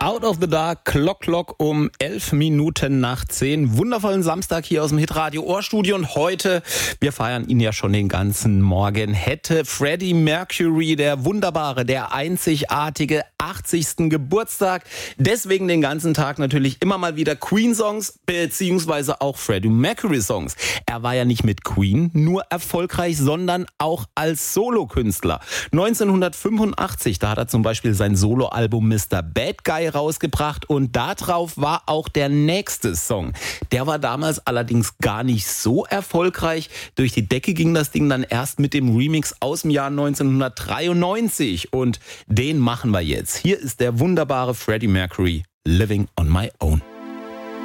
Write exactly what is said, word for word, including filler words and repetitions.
Out of the Dark, Clock Clock um elf Minuten nach zehn. Wundervollen Samstag hier aus dem Hitradio Ohrstudio. Und heute, wir feiern ihn ja schon den ganzen Morgen, hätte Freddie Mercury, der wunderbare, der einzigartige achtzigsten Geburtstag. Deswegen den ganzen Tag natürlich immer mal wieder Queen-Songs, beziehungsweise auch Freddie Mercury-Songs. Er war ja nicht mit Queen nur erfolgreich, sondern auch als Solokünstler. neunzehnhundertfünfundachtzig, da hat er zum Beispiel sein Soloalbum Mister Bad Guy rausgebracht und darauf war auch der nächste Song. Der war damals allerdings gar nicht so erfolgreich. Durch die Decke ging das Ding dann erst mit dem Remix aus dem Jahr neunzehnhundertdreiundneunzig und den machen wir jetzt. Hier ist der wunderbare Freddie Mercury, Living on My Own.